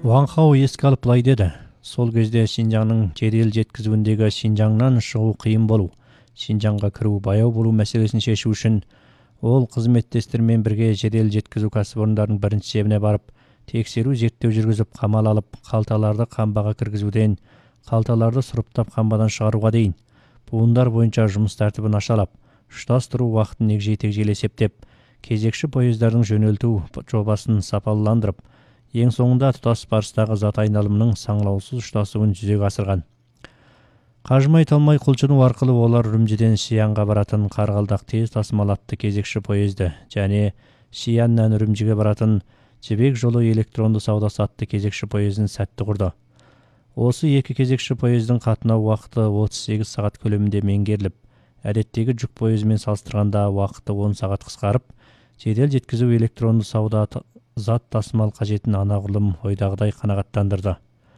Ван Хао еске алып былай деді. Сол кезде Шинжаңның жедел жеткізуіндегі Шинжаңнан шығу қиын болу, Шинжаңға кіру баяу болу мәселесін шешу үшін ол қызметтестермен бірге жедел жеткізу кәсіпорындарының бірінші шебіне барып, тексеру зерттеу жүргізіп, қамал алып, қалталарды қамбаға кіргізуден, қалталарды сұрыптап қамбадан шығаруға дейін буындар бойынша жұмыс тәртібін ашалап, ұштастыру уақытын егжей-тегжейлі есептеп, кезекші пойыздардың жөнелту жобасын сапалыландырып, ең соңында тұтас барыстағы зат айналымының саңылаусыз ұштасуын жүзеге асырған. Қажымай талмай құлшыну арқылы олар Үрімжіден Шиянға баратын Қарғалдақ тез тасымал атты кезекші пойызды және Шияннан Үрімжіге баратын Жібек жолы электронды саудасы атты кезекші пойызын сәтті құрды. Осы екі кезекші пойыздың қатынау уақыты 38 сағат көлемінде меңгеріліп, әдеттегі жүк пойызымен салыстырғанда уақыты 10 сағат қысқарып, жедел жеткізу электронды сауда зат тасымал қажетін анағұрлым ойдағыдай қанағаттандырды.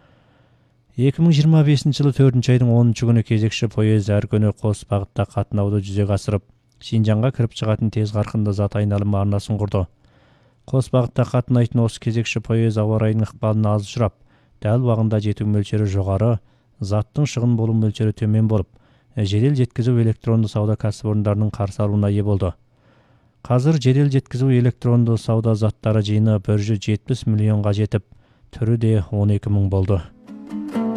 2025 жылы 4 айдың 10 күні кезекші пойыз әр күні қос бағытта қатынауды жүзеге асырып, Шинжаңға кіріп шығатын тез қарқынды зат айналымы арнасын құрды. Қос бағытта қатынайтын осы кезекші пойыз ауа райының ықпалына аз ұшырап, дәл уақытында жету мөлшері жоғары, заттың шығын болу мөлшері төмен болып, жедел жеткізу электронды сауда кәсіпорындарының қарсы алуына ие болды. Қазір жедел жеткізу электронды сауда заттары жиыны 170 миллионға жетіп, түрі де 12 мың болды.